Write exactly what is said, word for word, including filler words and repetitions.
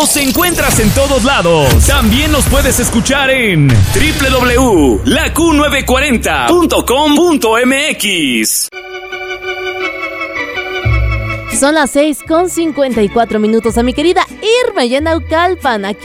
Los encuentras en todos lados. También nos puedes escuchar en doble u doble u doble u punto la Q novecientos cuarenta punto com punto m x. Son las seis con cincuenta y cuatro minutos, a mi querida Irma y en Naucalpan. Aquí